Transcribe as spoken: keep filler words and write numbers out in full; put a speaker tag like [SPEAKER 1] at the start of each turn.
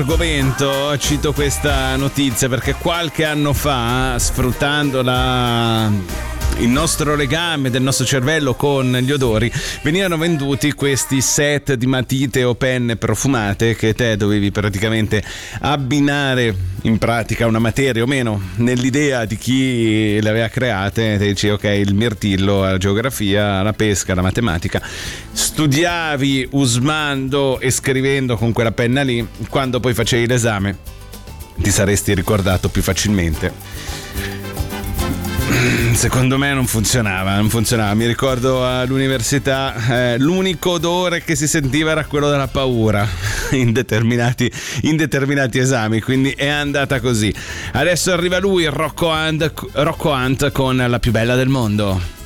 [SPEAKER 1] argomento cito questa notizia perché qualche anno fa, sfruttando la il nostro legame del nostro cervello con gli odori, venivano venduti questi set di matite o penne profumate che te dovevi praticamente abbinare in pratica una materia o meno nell'idea di chi le aveva create. Te dici ok, il mirtillo, la geografia, la pesca, la matematica, studiavi usmando e scrivendo con quella penna lì, quando poi facevi l'esame ti saresti ricordato più facilmente. Secondo me non funzionava, non funzionava. Mi ricordo all'università eh, l'unico odore che si sentiva era quello della paura in determinati, in determinati esami, quindi è andata così. Adesso arriva lui, Rocco Hunt, Rocco Hunt con La più bella del mondo.